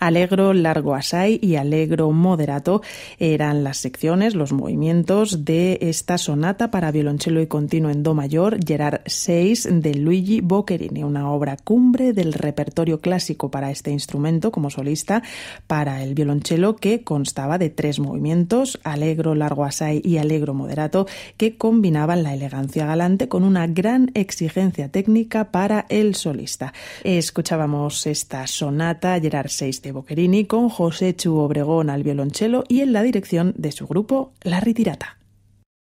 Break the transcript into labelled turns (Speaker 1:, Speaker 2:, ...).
Speaker 1: Allegro largo assai y Allegro moderato eran las secciones, los movimientos de esta sonata para violonchelo y continuo en do mayor, Gerard 6 de Luigi Boccherini, una obra cumbre del repertorio clásico para este instrumento como solista para el violonchelo, que constaba de 3 movimientos, Allegro largo assai y Allegro moderato, que combinaban la elegancia galante con una gran exigencia técnica para el solista. Escuchábamos esta sonata Gerard 6 de Boccherini con José Chu Obregón al violonchelo y en la dirección de su grupo La Ritirata.